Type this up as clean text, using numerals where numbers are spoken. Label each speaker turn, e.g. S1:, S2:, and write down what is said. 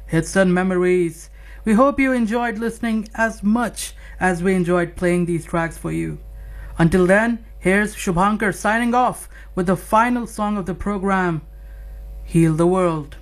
S1: hits and memories. We hope you enjoyed listening as much as we enjoyed playing these tracks for you. Until then, here's Shubhankar signing off with the final song of the program, Heal the World.